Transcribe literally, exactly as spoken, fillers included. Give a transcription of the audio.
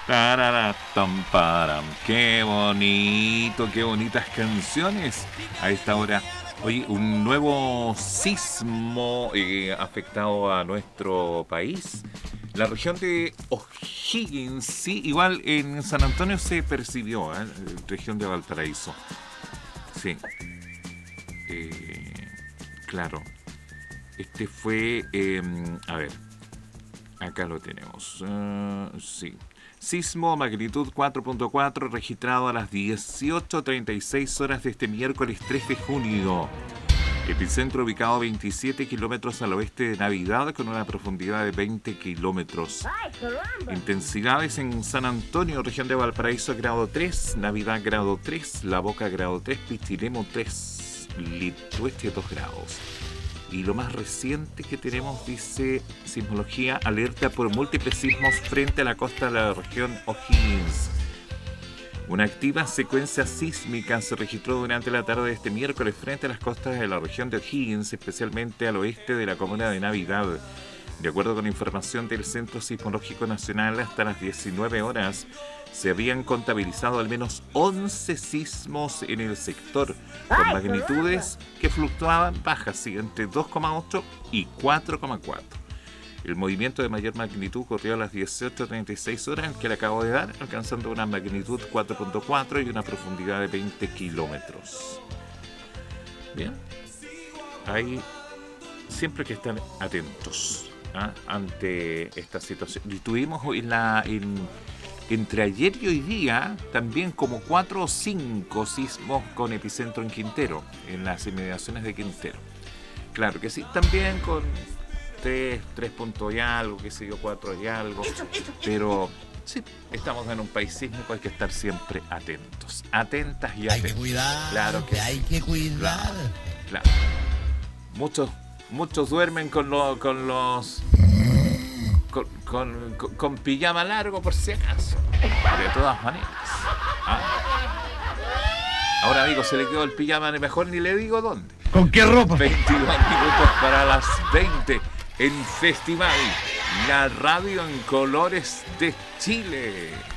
Tararatam, param. Qué bonito, qué bonitas canciones a esta hora. Oye, un nuevo sismo eh, afectado a nuestro país. La región de O'Higgins, sí, igual en San Antonio se percibió, ¿eh? Región de Valparaíso. Sí, eh, claro. Este fue, eh, a ver, acá lo tenemos. Uh, sí. Sismo magnitud cuatro punto cuatro registrado a las dieciocho treinta y seis horas de este miércoles tres de junio. Epicentro ubicado a veintisiete kilómetros al oeste de Navidad con una profundidad de veinte kilómetros. Intensidades en San Antonio, región de Valparaíso, grado tres, Navidad grado tres, La Boca grado tres, Pichilemu tres, Litueste dos grados. Y lo más reciente que tenemos dice sismología, alerta por múltiples sismos frente a la costa de la región O'Higgins. Una activa secuencia sísmica se registró durante la tarde de este miércoles frente a las costas de la región de O'Higgins, especialmente al oeste de la comuna de Navidad. De acuerdo con información del Centro Sismológico Nacional, hasta las diecinueve horas se habían contabilizado al menos once sismos en el sector, con magnitudes que fluctuaban bajas, ¿sí?, entre dos coma ocho y cuatro coma cuatro. El movimiento de mayor magnitud ocurrió a las dieciocho treinta y seis horas, el que le acabo de dar, alcanzando una magnitud cuatro punto cuatro y una profundidad de veinte kilómetros. Bien, ahí siempre hay que estar atentos, ¿ah?, ante esta situación. Y tuvimos en la... En, entre ayer y hoy día, también como cuatro o cinco sismos con epicentro en Quintero, en las inmediaciones de Quintero. Claro que sí, también con tres, tres puntos y algo, qué sé yo, cuatro y algo. Pero sí, estamos en un país sísmico, hay que estar siempre atentos. Atentas y atentos. Hay que cuidar, claro que hay sí. que cuidar. Claro, claro. Muchos, muchos duermen con, lo, con los... Con, con, con, con pijama largo por si acaso. De todas maneras. ¿Ah? Ahora, amigo, se le quedó el pijama, mejor ni le digo dónde. ¿Con qué ropa? veintidós minutos para las veinte en Festival, la radio en colores de Chile.